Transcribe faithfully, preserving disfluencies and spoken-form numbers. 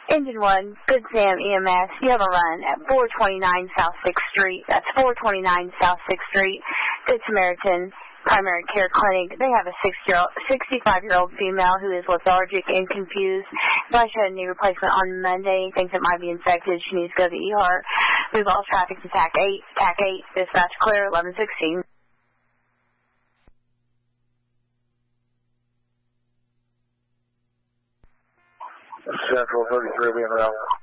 Engine one, Good Sam E M S. You have a run at four twenty-nine South sixth Street. That's four twenty-nine South sixth Street. Good Samaritan Primary Care Clinic. They have a sixty-five-year-old female who is lethargic and confused. But she had a knee replacement on Monday. Thinks it might be infected. She needs to go to the E R. Move all traffic to T A C eight. T A C eight, dispatch clear, eleven sixteen. Central thirty-three being routed.